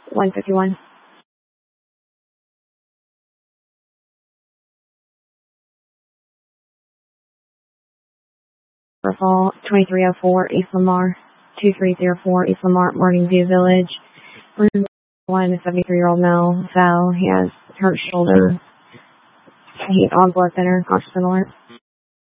151. Fall 2304 East Lamar, 2304 East Lamar, Morning View Village. Room 1, a 73-year-old male fell. He has hurt shoulder. He's on blood thinner, conscious and alert.